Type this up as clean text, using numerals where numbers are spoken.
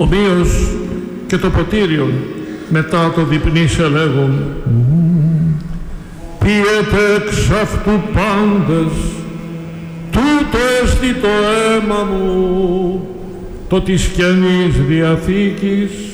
Ομοίως και το ποτήριον μετά το διπνήσε λέγον «Πιέτε εξ αυτού πάντες, τούτο έστι το αίμα μου, το της Καινής Διαθήκης,